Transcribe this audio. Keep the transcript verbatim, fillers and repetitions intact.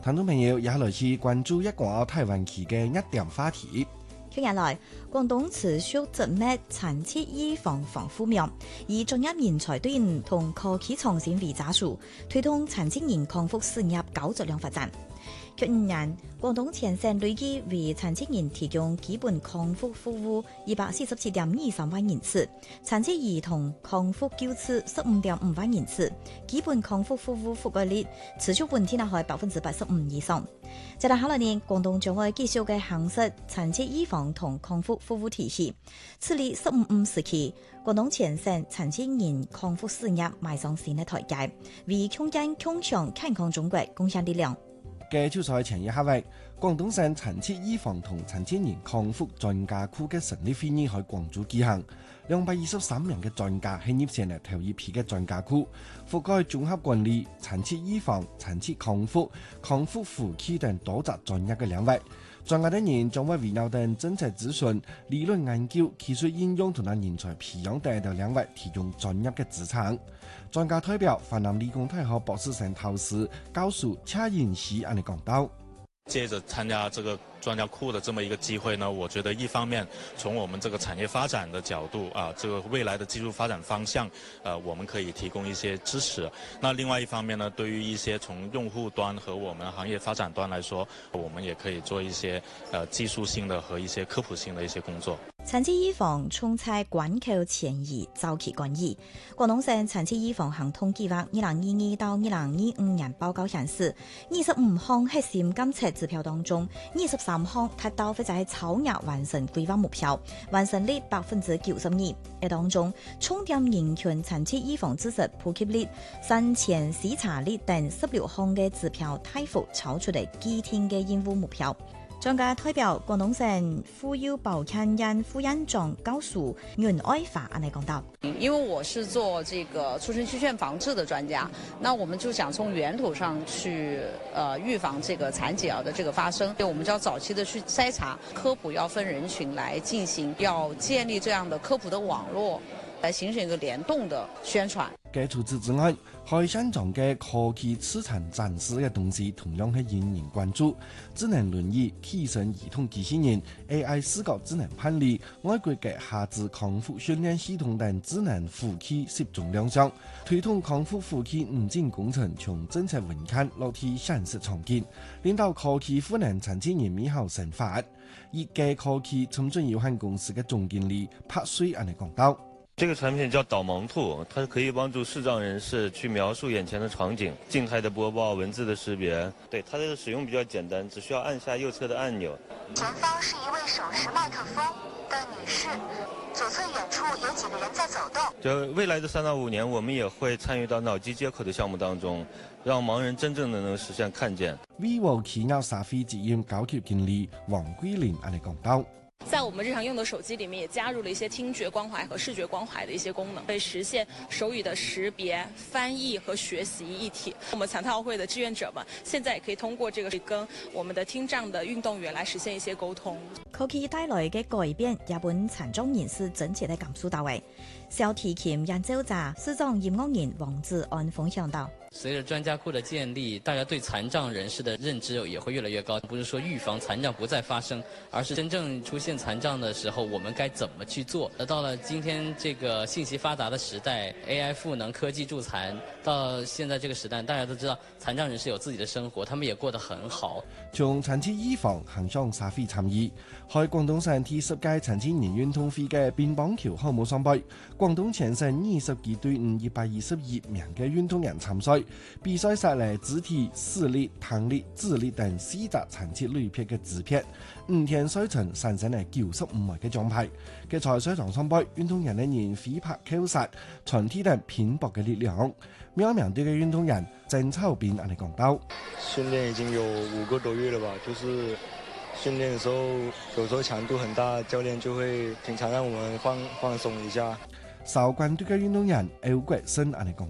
聽眾朋友也來去關注一個台灣區嘅一點話題。 近日來，廣東持續執滅殘疾醫防防護苗，以專業人才隊伍同科技創新為扎數，推動殘疾人康復事業高質量發展。去年，廣東全省累計為殘疾人提供基本康復服務一百四十七點二三萬人次，殘疾兒童康復救治十五點五萬人次，基本康復服務覆蓋率持續穩定喺百分之八十五以上。在下來年，廣東將會繼續嘅夯實殘疾醫防同康復服務體系，設立十五五時期，廣東全省殘疾人康復事業邁上新嘅台階，為共建共享健康中國貢獻力量。 嘅就在前一刻位，廣東省殘疾醫防同殘疾人康復專家庫嘅成立會議喺廣州舉行，兩百二十三名嘅專家係入選嚟頭一批嘅專家庫，覆蓋綜合管理、殘疾醫防、殘疾康復、康復輔助等多則專業嘅領域。專家等人將會圍繞等政策諮詢、理論研究、技術應用同埋人才培養等等領域提供專業嘅資產。專家代表華南理工大學博士生陶氏教授車延熙安尼講到。 借着參加這個專家庫的這麼一個機會呢，我覺得一方面從我們這個產業發展的角度啊，這個未來的技術發展方向，呃，我們可以提供一些支持。那另外一方面呢，對於一些從用戶端和我們行業發展端來說，我們也可以做一些呃技術性的和一些科普性的一些工作。 殘疾醫防衝在關口前移，早期干預。廣東省殘疾醫防行動計劃二零二二到二零二五年報告顯示，二十五項核心監測指標當中，二十三項達到或者係超額完成規劃目標，完成率百分之九十二。喺當中，重點人群殘疾醫防知識普及率、產前篩查率等十六項嘅指標大幅超出嚟既定嘅任務目標。專家代表廣東省婦幼保健院副院長教授袁愛華安尼講到： 因為我是做這個出生缺陷防治的專家，那我們就想從源頭上去呃預防這個殘疾兒的這個發生，我們就要早期的去篩查，科普要分人群來進行，要建立這樣的科普的網絡，來形成一個聯動的宣傳。 除此之外，海山莊嘅科技市場展示嘅東西同樣係引人關注。智能輪椅、提升兒童機器人、A I 視覺智能判理、外國嘅下肢康復訓練系統等智能輔器涉眾亮相，推動康復輔器五金工程從政策文件落地現實場景，令到科技賦能殘疾人美好生活。業界科技創進有限公司嘅總經理柏瑞安尼講到。 這個產品叫導盲兔，它可以幫助視障人士去描述眼前的場景，靜態的播報、文字的識別。對，它的使用比較簡單，只需要按下右側的按鈕。 前方是一位手持麥克風的女士，左側遠處有幾個人在走動。 就未來的三到五年，我們也會參與到腦機接口的項目當中，讓盲人真正的能實現看見。 vivo 企業社會責任高級經理黃桂玲安尼講到。 在我們日常用的手機裡面也加入了一些聽覺關懷和視覺關懷的一些功能，可以實現手語的識別、翻譯和學習一體。我們殘特奧會的志願者們現在也可以通過這個跟我們的聽障的運動員來實現一些溝通。 科技帶來嘅改變，日本殘障人士真切地感受到位。小提琴演奏者、視障音樂人王志安分享到。 隨着專家庫的建立，大家對殘障人士的認知也會越來越高。不是說預防殘障不再發生，而是真正出現殘障的時候，我們該怎麼去做？而到了今天這個信息發達的時代 ，A I 賦能科技助殘，到現在這個時代，大家都知道殘障人士有自己的生活，他們也過得很好。 從殘疾醫防行上社會參與，喺廣東省第十屆殘疾人運動會嘅乒乓球項目上杯，廣東全省二十幾隊伍一百二十一名嘅運動員參賽。比賽下來，肢體、視力、聽力、智力等四則殘疾類別嘅指標，五天賽程產生嚟九十五枚嘅獎牌。嘅賽賽場上杯，運動員嘅人飛拍扣殺，傳遞等拼搏嘅力量。苗苗隊嘅運動員鄭超斌安尼講到： 訓練已經有五個多月了吧，就是訓練嘅時候有時候強度很大，教練就會經常讓我們放放鬆一下。韶關隊嘅運動員歐國生安尼講